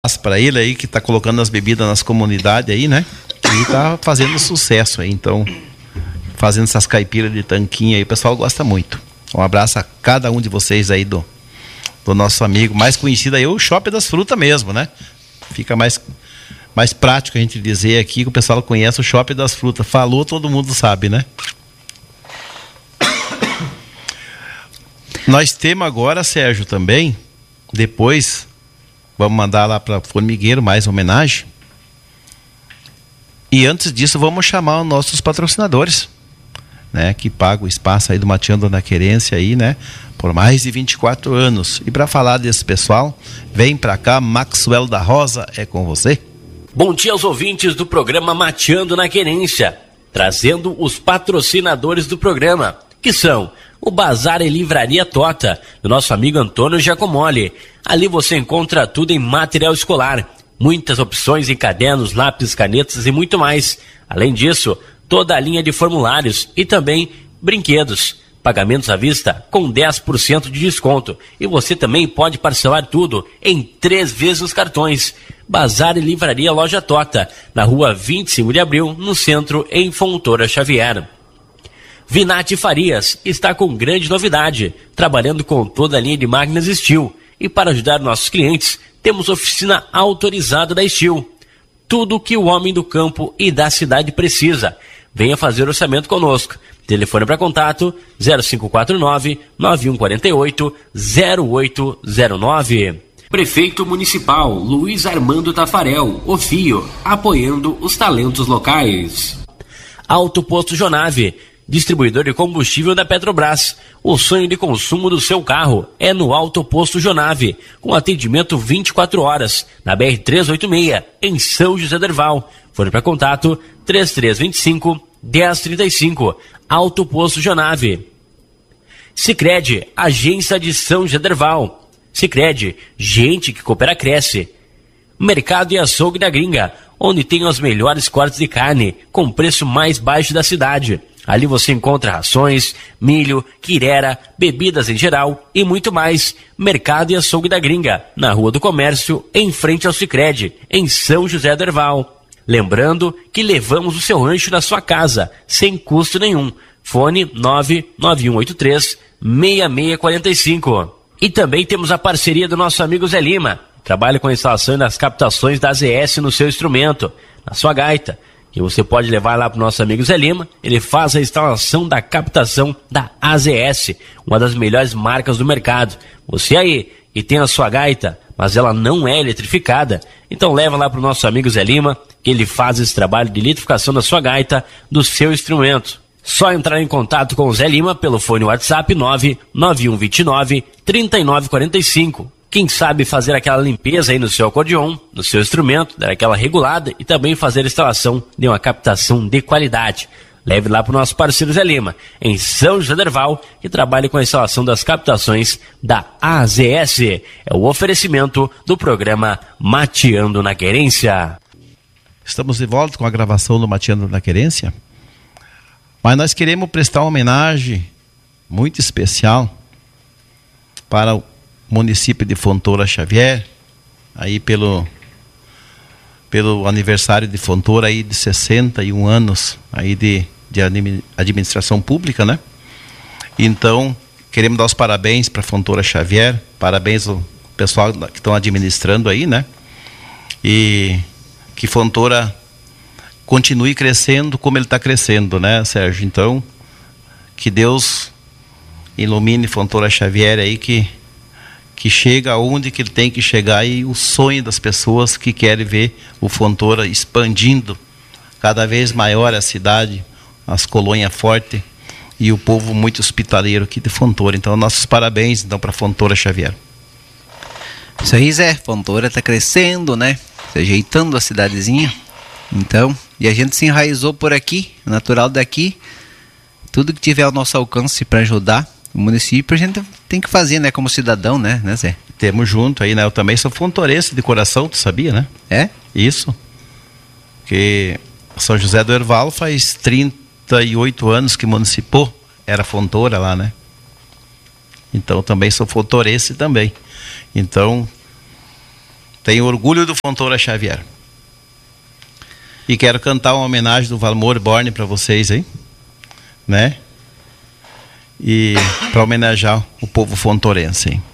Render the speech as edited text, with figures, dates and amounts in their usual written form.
para ele aí, que tá colocando as bebidas nas comunidades aí, né? E tá fazendo sucesso aí, então, fazendo essas caipiras de tanquinho aí, o pessoal gosta muito. Um abraço a cada um de vocês aí do nosso amigo, mais conhecido aí, o Shopping das Frutas mesmo, né? Fica mais prático a gente dizer aqui que o pessoal conhece o Shopping das Frutas. Falou, todo mundo sabe, né? Nós temos agora, Sérgio, também, depois, vamos mandar lá para Formigueiro mais homenagem. E antes disso, vamos chamar os nossos patrocinadores, né? Que pagam o espaço aí do Mateando na Querência aí, né? Por mais de 24 anos. E para falar desse pessoal, vem para cá, Maxwell da Rosa, é com você. Bom dia aos ouvintes do programa Mateando na Querência, trazendo os patrocinadores do programa, que são o Bazar e Livraria Tota, do nosso amigo Antônio Giacomoli. Ali você encontra tudo em material escolar, muitas opções em cadernos, lápis, canetas e muito mais. Além disso, toda a linha de formulários e também brinquedos. Pagamentos à vista com 10% de desconto. E você também pode parcelar tudo em 3 vezes nos cartões. Bazar e Livraria Loja Tota, na rua 25 de abril, no centro, em Fontoura Xavier. Vinati Farias está com grande novidade, trabalhando com toda a linha de máquinas Steel. E para ajudar nossos clientes, temos oficina autorizada da Steel. Tudo o que o homem do campo e da cidade precisa. Venha fazer orçamento conosco. Telefone para contato 0549-9148-0809. Prefeito Municipal Luiz Armando Tafarel, o FIO, apoiando os talentos locais. Auto Posto Jonave, distribuidor de combustível da Petrobras. O sonho de consumo do seu carro é no Auto Posto Jonave, com atendimento 24 horas, na BR-386, em São José do Herval. Fone para contato 3325-1035, Auto Posto Jonave. Sicredi, agência de São José do Herval. Sicredi, gente que coopera cresce. Mercado e Açougue da Gringa, onde tem os melhores cortes de carne, com preço mais baixo da cidade. Ali você encontra rações, milho, quirera, bebidas em geral e muito mais. Mercado e Açougue da Gringa, na Rua do Comércio, em frente ao Sicredi, em São José do Herval. Lembrando que levamos o seu rancho na sua casa, sem custo nenhum. Fone 99183-6645. E também temos a parceria do nosso amigo Zé Lima. Trabalha com a instalação das captações da AZS no seu instrumento, na sua gaita. Que você pode levar lá para o nosso amigo Zé Lima. Ele faz a instalação da captação da AZS, uma das melhores marcas do mercado. Você aí que tem a sua gaita, mas ela não é eletrificada, então leva lá para o nosso amigo Zé Lima, que ele faz esse trabalho de eletrificação da sua gaita, do seu instrumento. Só entrar em contato com o Zé Lima pelo fone WhatsApp 99129-3945. Quem sabe fazer aquela limpeza aí no seu acordeon, no seu instrumento, dar aquela regulada e também fazer a instalação de uma captação de qualidade. Leve lá para o nosso parceiro Zé Lima, em São José do Herval, que trabalha com a instalação das captações da AZS. É o oferecimento do programa Mateando na Querência. Estamos de volta com a gravação do Mateando na Querência. Mas nós queremos prestar uma homenagem muito especial para o município de Fontoura Xavier, aí pelo aniversário de Fontoura aí de 61 anos aí de administração pública, né? Então, queremos dar os parabéns para Fontoura Xavier, parabéns ao pessoal que estão administrando aí, né? E que Fontoura continue crescendo como ele está crescendo, né, Sérgio? Então, que Deus ilumine Fontoura Xavier aí, que chega aonde que ele tem que chegar, e o sonho das pessoas que querem ver o Fontoura expandindo cada vez maior a cidade, as colônias fortes e o povo muito hospitaleiro aqui de Fontoura. Então, nossos parabéns então para Fontoura Xavier. Isso aí, Zé. Fontoura está crescendo, né? Se ajeitando a cidadezinha. Então, e a gente se enraizou por aqui, natural daqui. Tudo que tiver ao nosso alcance para ajudar o município, a gente tem que fazer, né? Como cidadão, né, Zé? Temos junto aí, né? Eu também sou fontorense de coração, tu sabia, né? É? Isso. Porque São José do Herval faz 38 anos que municipou, era Fontoura lá, né? Então também sou fontorense também. Então, Tenho orgulho do Fontoura Xavier. E quero cantar uma homenagem do Valmor Borne para vocês aí, né? E para homenagear o povo fontorense, hein?